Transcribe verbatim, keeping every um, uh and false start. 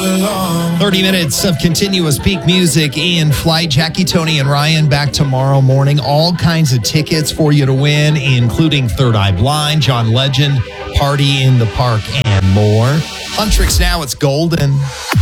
thirty minutes of continuous peak music in flight. Jackie, Tony, and Ryan back tomorrow morning. All kinds of tickets for you to win, including Third Eye Blind, John Legend, Party in the Park, and more. Huntrix now, it's golden.